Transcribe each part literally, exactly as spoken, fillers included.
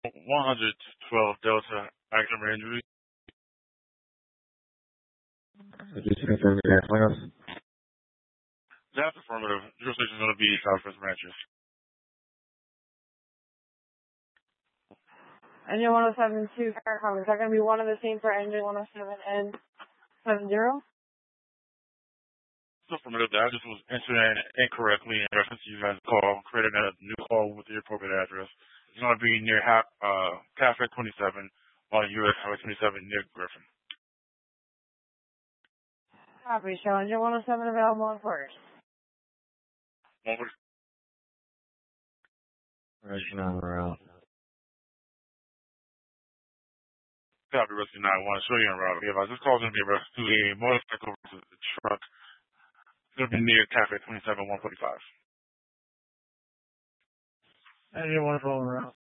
one twelve Delta, active injury. So just to confirm your gas miles. That's affirmative. Jurisdiction is going to be Southwest Ranches. Engine one oh seven two, Caricom. Is that going to be one and the same for engine one oh seven and seven zero? It's affirmative. That just was entered in incorrectly in reference to you guys' call. Created a new call with the appropriate address. It's going to be near ha- uh, Cafe twenty-seven on U S Highway twenty-seven near Griffin. Copy. Show engine one oh seven available on first. Over. Right on route. Copy, Rescue nine one. Show you en route. Yeah, this call is going to be a rescue to a motorcycle versus a truck. It's going to be near Cafe twenty-seven one forty-five. Engine one twelve en route.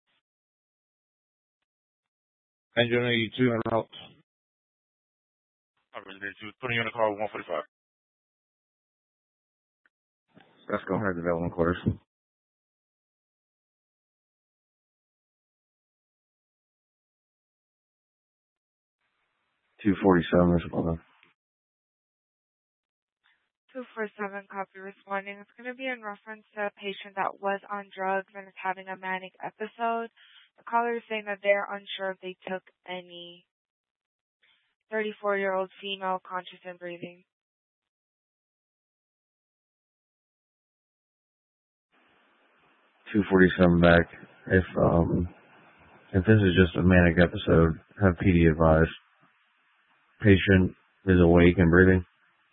Engine eighty-two en route. Copy, eighty-two. Putting you in the call one forty-five. Let's go ahead, development quarters. two forty-seven, responding. two forty-seven, copy responding. It's going to be in reference to a patient that was on drugs and is having a manic episode. The caller is saying that they're unsure if they took any. thirty-four-year-old female, conscious and breathing. two forty-seven back. If um if this is just a manic episode, have P D advised. Patient is awake and breathing.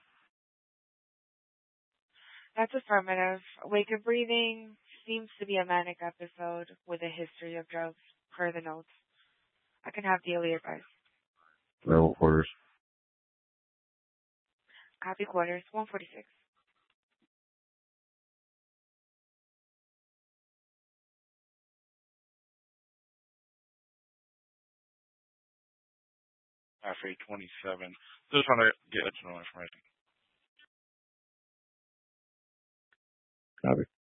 That's affirmative. Awake and breathing seems to be a manic episode with a history of drugs, per the notes. I can have daily advice. Level quarters. Copy quarters, one forty-six. Cafe twenty-seven. Still trying to get additional information. Copy.